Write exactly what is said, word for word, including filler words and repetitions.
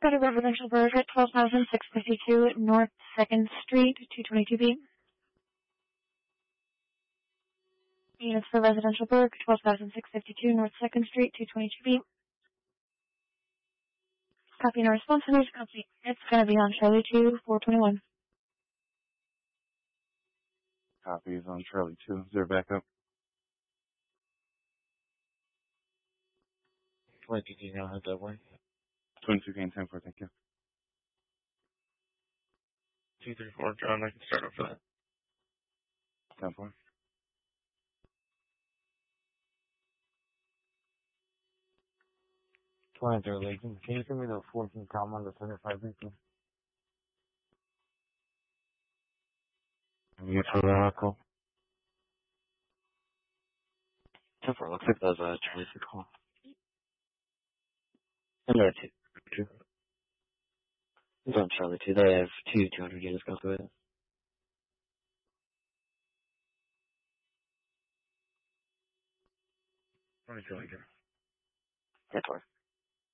got a residential burg at twelve thousand six hundred fifty-two North second Street, two twenty-two B. Units for residential burg, twelve thousand six hundred fifty-two North second Street, two twenty-two B. Copy and response is complete. It's going to be on Charlie two, four twenty-one. Copy is on Charlie two. Is there backup? twenty-two K now has that way. twenty-two K and ten four, thank you. two three four, John, I can start off that. ten four. twenty-three Legion. Can you give me the fourteen comma on the seventy-five Legion? Yes, for that, call. ten four, looks like that was a Charlie six call. And there are two. Two. It's on Charlie two. They have two two hundred units go through it. twenty-two Legion. ten four.